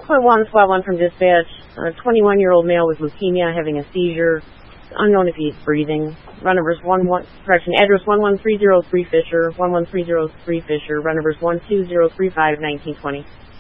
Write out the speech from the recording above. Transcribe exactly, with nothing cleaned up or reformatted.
point one, SWAT one from dispatch. A twenty-one-year-old male with leukemia having a seizure. Unknown if he's breathing. Run numbers one one, correction, address one one three zero three Fisher, one one three zero three Fisher, run numbers one two zero three five, nineteen twenty.